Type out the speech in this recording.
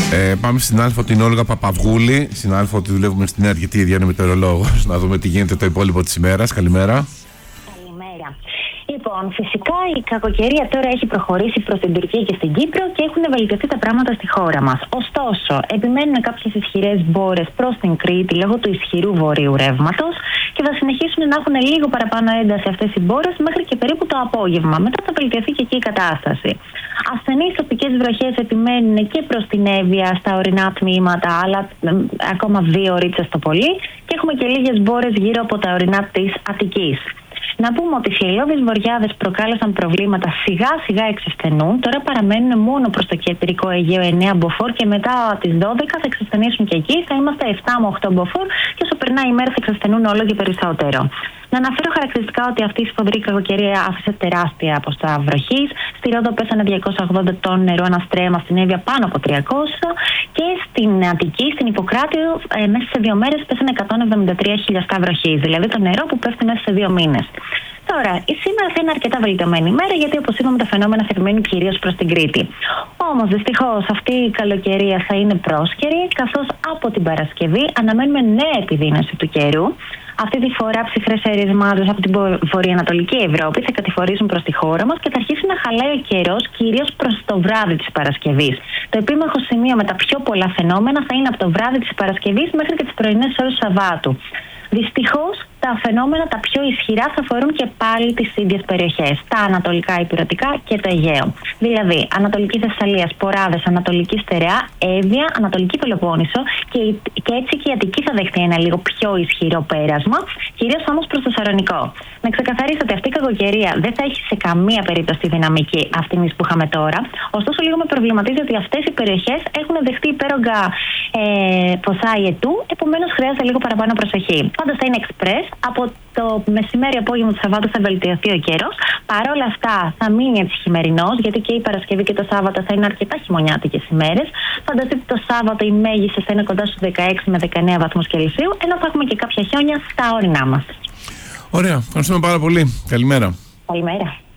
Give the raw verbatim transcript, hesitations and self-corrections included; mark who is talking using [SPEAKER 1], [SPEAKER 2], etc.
[SPEAKER 1] Ε, πάμε στην άλφα την Όλγα Παπαυγούλη. Στην άλφα ότι δουλεύουμε στην Αργητή, η ίδια είναι μετεωρολόγος. Να δούμε τι γίνεται το υπόλοιπο της ημέρας. Καλημέρα.
[SPEAKER 2] Καλημέρα. Λοιπόν, φυσικά η κακοκαιρία τώρα έχει προχωρήσει προς την Τουρκία και στην Κύπρο και έχουν βελτιωθεί τα πράγματα στη χώρα μας. Ωστόσο, επιμένουν κάποιες ισχυρές μπόρες προς την Κρήτη λόγω του ισχυρού βορείου ρεύματος και θα συνεχίσουν να έχουν λίγο παραπάνω ένταση αυτές οι μπόρες μέχρι και περίπου το απόγευμα. Μετά θα βελτιωθεί και εκεί η κατάσταση. Ασθενείς τοπικές βροχές επιμένουν και προς την Εύβοια στα ορεινά τμήματα, αλλά ε, ακόμα δύο ωρίτσες το πολύ, και έχουμε και λίγες μπόρες γύρω από τα ορεινά της Αττικής. Να πούμε ότι οι χελώδεις βοριάδες προκάλεσαν προβλήματα, σιγά σιγά εξασθενούν. Τώρα παραμένουν μόνο προς το κεντρικό Αιγαίο εννέα μποφόρ και μετά τις δώδεκα θα εξασθενήσουν και εκεί. Θα είμαστε επτά με οκτώ μποφόρ και όσο περνάει η μέρα θα εξασθενούν όλο και περισσότερο. Να αναφέρω χαρακτηριστικά ότι αυτή η σφοδρή κακοκαιρία άφησε τεράστια ποσοστά βροχής. Στη Ρόδο πέσανε διακόσια ογδόντα τόνοι νερού αναστρέμα, στην Εύβοια πάνω από τριακόσια και στην Αττική, στην Ιπποκράτιο, ε, μέσα σε δύο μέρες πέσανε εκατόν εβδομήντα τρία χιλιοστά βροχής. Δηλαδή το νερό που πέφτει μέσα σε δύο μήνες. Τώρα, η σήμερα θα είναι αρκετά βελτιωμένη ημέρα, γιατί όπως είπαμε τα φαινόμενα θα επιμένουν κυρίως προς την Κρήτη. Όμως δυστυχώς αυτή η καλοκαιρία θα είναι πρόσκαιρη, καθώς από την Παρασκευή αναμένουμε νέα επιδείνωση του καιρού. Αυτή τη φορά ψυχρές αέρες μάζες από την βορειοανατολική Ευρώπη θα κατηφορήσουν προς τη χώρα μας και θα αρχίσει να χαλάει ο καιρός κυρίως προς το βράδυ της Παρασκευής. Το επίμαχο σημείο με τα πιο πολλά φαινόμενα θα είναι από το βράδυ της Παρασκευής μέχρι και τις πρωινές ώρες του Σαββάτου. Δυστυχώς, τα φαινόμενα τα πιο ισχυρά θα αφορούν και πάλι τις ίδιες περιοχές, τα ανατολικά ηπειρωτικά και το Αιγαίο. Δηλαδή, Ανατολική Θεσσαλία, Σποράδες, Ανατολική Στερεά, Εύβοια, Ανατολική Πελοπόννησο και, και έτσι και η Αττική θα δεχτεί ένα λίγο πιο ισχυρό πέρασμα, κυρίως όμως προς το Σαρονικό. Να ξεκαθαρίσω ότι αυτή η κακοκαιρία δεν θα έχει σε καμία περίπτωση τη δυναμική αυτήν που είχαμε τώρα. Ωστόσο, λίγο με προβληματίζει ότι αυτές οι περιοχές έχουν δεχτεί υπέρογγα ε, ποσά ιετού, επομένως χρειάζεται λίγο παραπάνω προσοχή. Πάντως θα είναι express. Από το μεσημέρι απόγευμα του Σαββάτου θα βελτιωθεί ο καιρός. Παρ' όλα αυτά θα μείνει έτσι χειμερινός, γιατί και η Παρασκευή και το Σάββατο θα είναι αρκετά χειμωνιάτικες ημέρες. Φανταστείτε το Σάββατο οι μέγιστες θα είναι κοντά στους δεκαέξι με δεκαεννέα βαθμούς Κελσίου, ενώ θα έχουμε και κάποια χιόνια στα όρεινά μας.
[SPEAKER 1] Ωραία, ευχαριστούμε πάρα πολύ. Καλημέρα.
[SPEAKER 2] Καλημέρα.